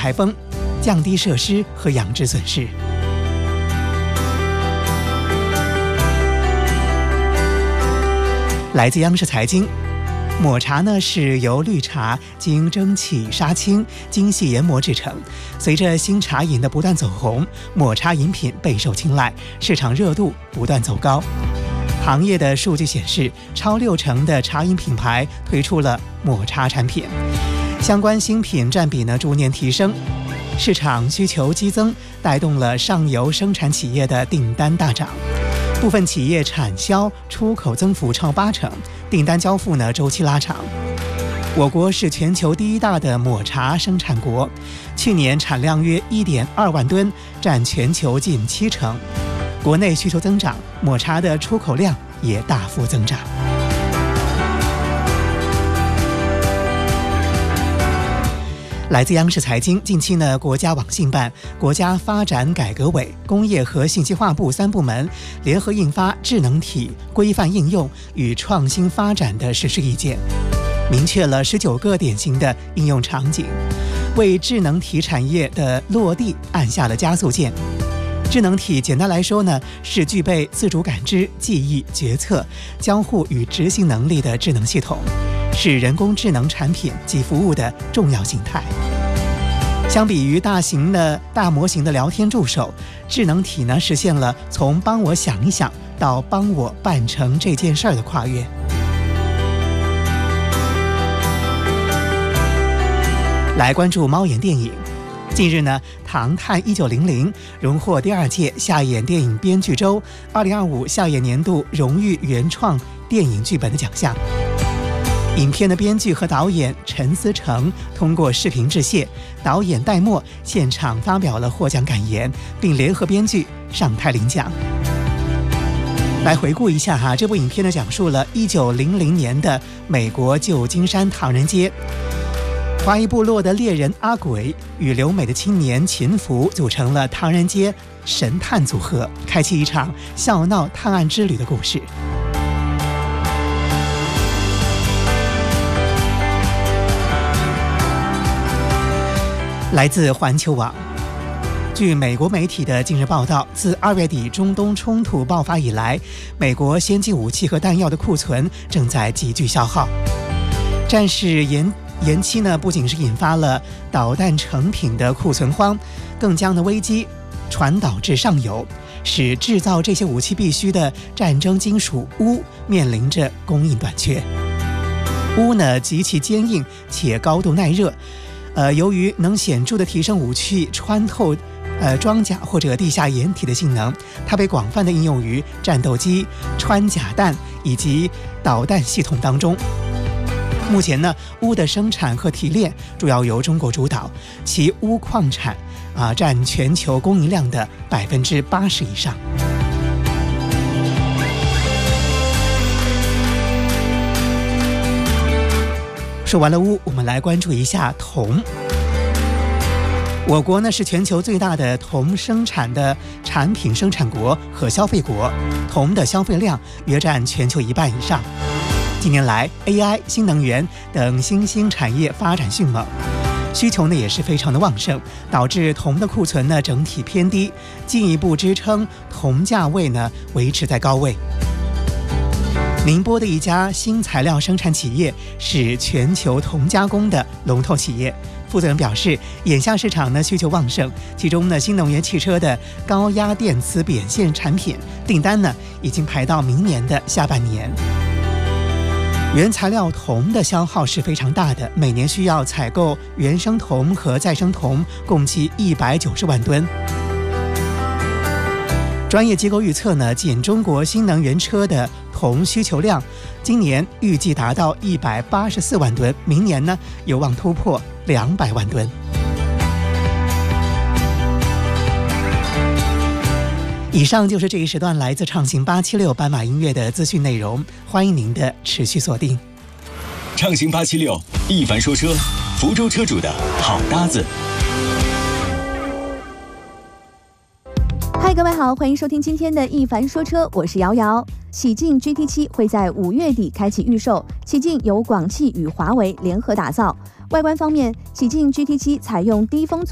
台风，降低设施和养殖损失。来自央视财经，抹茶呢是由绿茶经蒸汽杀青、精细研磨制成。随着新茶饮的不断走红，抹茶饮品备受青睐，市场热度不断走高。行业的数据显示，超60%的茶饮品牌推出了抹茶产品，相关新品占比呢逐年提升。市场需求激增，带动了上游生产企业的订单大涨。部分企业产销出口增幅超80%，订单交付呢周期拉长。我国是全球第1大的抹茶生产国，去年产量约1.2万吨，占全球近70%。国内需求增长，抹茶的出口量也大幅增长。来自央视财经，近期呢，国家网信办、国家发展改革委、工业和信息化部3部门联合印发《智能体规范应用与创新发展的实施意见》，明确了19个典型的应用场景，为智能体产业的落地按下了加速键。智能体简单来说呢，是具备自主感知、记忆、决策、交互与执行能力的智能系统，是人工智能产品及服务的重要形态。相比于大模型的聊天助手，智能体呢实现了从帮我想一想到帮我办成这件事儿的跨越。来关注猫眼电影。近日呢，《唐探1900》荣获第2届夏衍电影编剧周2025夏衍年度荣誉原创电影剧本的奖项。影片的编剧和导演陈思诚通过视频致谢，导演戴墨现场发表了获奖感言，并联合编剧上台领奖。来回顾一下这部影片呢，讲述了1900年的美国旧金山唐人街。华裔部落的猎人阿鬼与留美的青年秦福组成了唐人街神探组合，开启一场笑闹探案之旅的故事。来自环球网，据美国媒体的近日报道，自2月底中东冲突爆发以来，美国先进武器和弹药的库存正在急剧消耗。战事延期呢，不仅是引发了导弹成品的库存荒，更将危机传导至上游，使制造这些武器必须的战争金属钨面临着供应短缺。钨呢极其坚硬且高度耐热，由于能显著地提升武器穿透装甲或者地下掩体的性能，它被广泛地应用于战斗机、穿甲弹以及导弹系统当中。目前呢，钨的生产和提炼主要由中国主导，其钨矿产占全球供应量的80%以上。说完了钨，我们来关注一下铜。我国呢是全球最大的铜生产的产品生产国和消费国，铜的消费量约占全球1半以上。近年来 AI、新能源等新兴产业发展迅猛，需求呢也是非常的旺盛，导致铜的库存呢整体偏低，进一步支撑铜价位呢维持在高位。宁波的一家新材料生产企业是全球铜加工的龙头企业。负责人表示，眼下市场呢需求旺盛，其中呢新能源汽车的高压电磁扁线产品订单呢已经排到明年的下半年。原材料铜的消耗是非常大的，每年需要采购原生铜和再生铜共计190万吨。专业机构预测呢，仅中国新能源车的铜需求量，今年预计达到184万吨，明年呢有望突破200万吨。以上就是这一时段来自畅行876斑马音乐的资讯内容，欢迎您的持续锁定。 畅行876，一凡说车，福州车主的好搭子。 嗨，各位好，欢迎收听今天的一凡说车，我是瑶瑶。启骏 GT7 会在5月底开启预售，启骏由广汽与华为联合打造。外观方面，启骏 GT7 采用低风阻